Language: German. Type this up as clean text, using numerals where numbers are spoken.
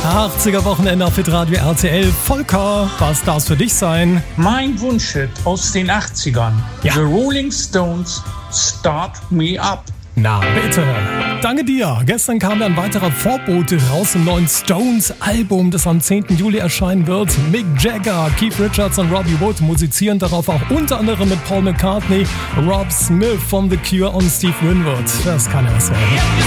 80er Wochenende auf Hitradio RTL. Volker, was darf es für dich sein? Mein Wunschhit aus den 80ern. Ja. The Rolling Stones, Start Me Up. Na bitte. Danke dir. Gestern kam ein weiterer Vorbote raus im neuen Stones-Album, das am 10. Juli erscheinen wird. Mick Jagger, Keith Richards und Robbie Wood musizieren darauf auch unter anderem mit Paul McCartney, Rob Smith von The Cure und Steve Winwood. Das kann ja was werden.